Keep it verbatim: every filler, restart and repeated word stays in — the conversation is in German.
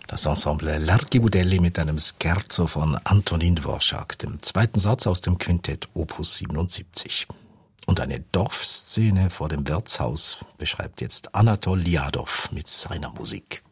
Das Ensemble Larghi Budelli mit einem Scherzo von Antonin Dvorak, dem zweiten Satz aus dem Quintett Opus siebenundsiebzig. Und eine Dorfszene vor dem Wirtshaus beschreibt jetzt Anatol Ljadow mit seiner Musik.